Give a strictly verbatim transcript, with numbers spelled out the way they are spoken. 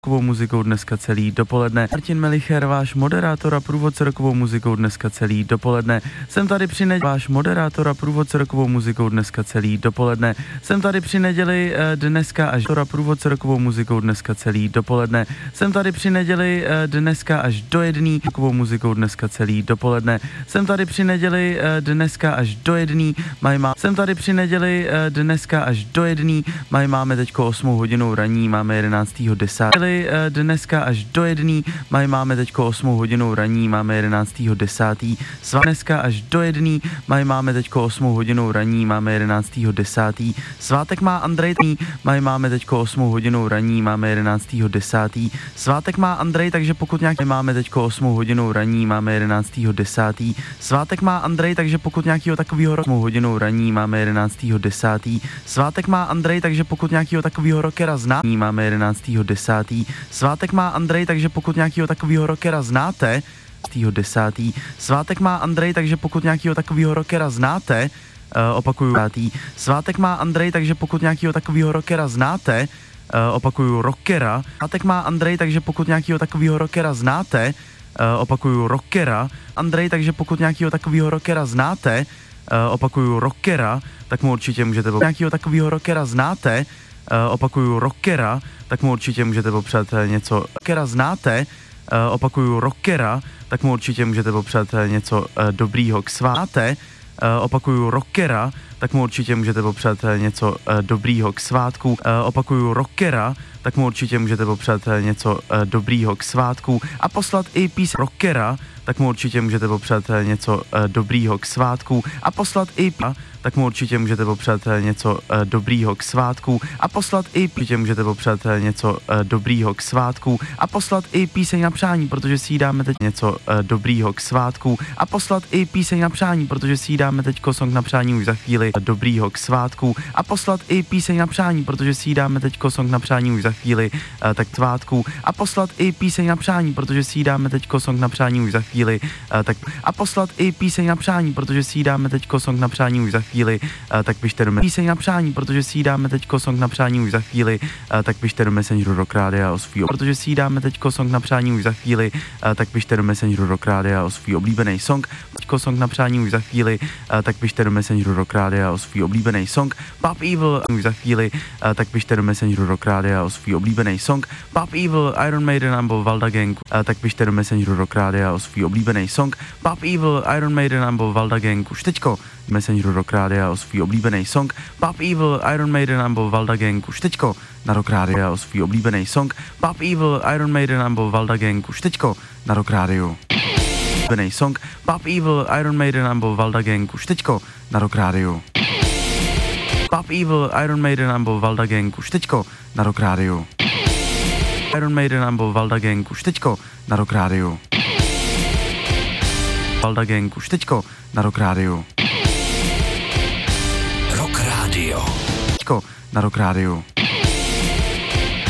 Rokovou muzikou dneska celý dopoledne. Martin Melicher, váš moderátor a průvodce rokovou muzikou dneska celý dopoledne. Jsem tady při neděli, váš moderátor a průvodce rokovou muzikou dneska celý dopoledne. Jsem tady při neděli dneska až do průvodce rokovou muzikou dneska celý dopoledne. Jsem tady při neděli dneska až do jedný rokovou muzikou dneska celý dopoledne. Jsem tady při neděli dneska až do jedný. Maj má. Jsem tady při neděli dneska až do jedný. Maj máme teďko osmou hodinou raní, máme jedenáctého desátého dneska až do jedný, maj máme teďko osmou hodinou raní, máme jedenáctého desátého Svá dneska až do jedný, maj máme teďko osmou hodinou raní, máme jedenáctého desátého Svátek má Andrej, maj máme teďko osmou hodinou raní, máme jedenáctého desátého Svátek má Andrej, takže pokud nějak máme teďko osmou hodinou raní, máme jedenáctého desátého Svátek má Andrej, takže pokud nějakého takového roku osmou hodinou raní, máme jedenáctého desátého Svátek má Andrej, takže pokud nějakého takového rockera zná, máme jedenáctého desátého Svátek má Andrej, takže pokud nějakého takového rockera znáte, desátého Svátek má Andrej, takže pokud nějakého takového rockera znáte, uh, opakuju, Svátek má Andrej, takže pokud nějakého takového rockera znáte, uh, opakuju, rockera. Svátek má Andrej, takže pokud nějakého takového rockera znáte, uh, opakuju, rockera. Andrej, takže pokud nějakého takového rockera znáte, uh, opakuju, rockera, tak mu určitě můžete, pokud nějakého takového rockera znáte, Uh, opakuju, rockera, tak mu určitě můžete popřát něco. Rockera znáte, uh, opakuju, rockera, tak mu určitě můžete popřát něco uh, dobrýho k sváte. Uh, opakuju, rockera, tak mu určitě můžete popřát něco uh, dobrýho k svátku. Uh, opakuju, rockera, tak mu určitě můžete popřát něco uh, dobrýho k svátku a poslat i píseň rockera, tak mu určitě můžete popřát něco uh, dobrýho k svátku a poslat i píseň, tak mu určitě můžete popřát něco uh, dobrýho k svátku a poslat i určitě můžete popřát něco uh, dobrýho k svátku a poslat i píseň na přání, protože si jí dáme teď něco uh, dobrýho k svátku a poslat i píseň na přání, protože si jí dáme teďko song na přání už za chvíli uh, dobrýho k svátku a poslat i píseň na přání, protože si jí dáme teďko song na přání už za chvíli uh, tak svátku a poslat i píseň na přání, protože si jí dáme teďko song na přání už za chvíli uh, tak a poslat i píseň na přání, protože si jí dáme teďko song na přání už za chvíli, uh, tak pište do píseň na přání, protože si jí dáme teďko song na přání už za chvíli, uh, tak pište do Messengeru Rock Rádia o svý, protože si jí dáme teďko song na přání už za chvíli, uh, tak pište do Messengeru Rock Rádia o svý oblíbený song, teďko song na přání už za chvíli, uh, tak pište do Messengeru Rock Rádia o svý oblíbený song, Pop Evil už za chvíli, uh, tak pište do Messengeru Rock Rádia o svý oblíbený song, Pop Evil, Iron Maiden nebo Valda Gang, uh, tak pište do Messengeru Rock Rádia o svý oblíbený song, Pop Evil, Iron Maiden nebo Valda Gang už teďko Messengeru Rock Rádia o svý oblíbený song, Pop Evil, Iron Maiden nebo Valda Gang už teďko na Rock Rádia o svý oblíbený song, Pop Evil, Iron Maiden nebo Valda Gang už teďko na Rock Rádiu. Oblíbený song, Pop Evil, Iron Maiden nebo Valda Gang už teďko na Rock Rádiu. Pop Evil, Iron Maiden nebo Valda Gang už teďko na Rock Rádiu. Iron Maiden nebo Valda Gang už teďko na Rock Rádiu. Valda Gang už teďko na Rock Rádiu. Rock Radio. Teďko na Rock Rádiu.